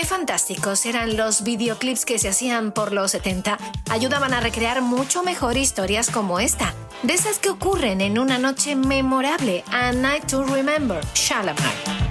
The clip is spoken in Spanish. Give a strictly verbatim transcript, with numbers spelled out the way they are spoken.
Qué fantásticos eran los videoclips que se hacían por los setenta. Ayudaban a recrear mucho mejor historias como esta, de esas que ocurren en una noche memorable. A Night to Remember, Shalamar.